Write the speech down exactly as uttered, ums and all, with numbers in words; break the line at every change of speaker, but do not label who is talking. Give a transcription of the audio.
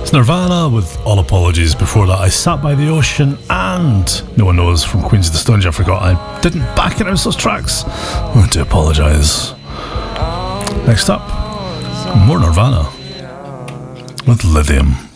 It's Nirvana with All Apologies. Before that, I Sat by the Ocean and No One Knows from Queens of the Stone Age. I forgot I didn't back announce those tracks. I want to apologise. Next up, more Nirvana with Lithium.